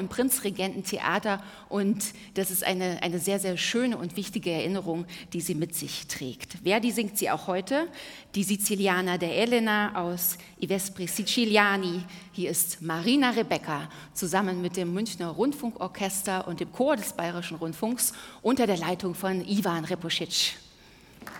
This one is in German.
im Prinzregententheater und das ist eine sehr, sehr schöne und wichtige Erinnerung, die sie mit sich trägt. Verdi singt sie auch heute, die Siziliana der Elena aus I Vespri Siciliani. Hier ist Marina Rebecca zusammen mit dem Münchner Rundfunkorchester und dem Chor des Bayerischen Rundfunks unter der Leitung von Ivan Repošić.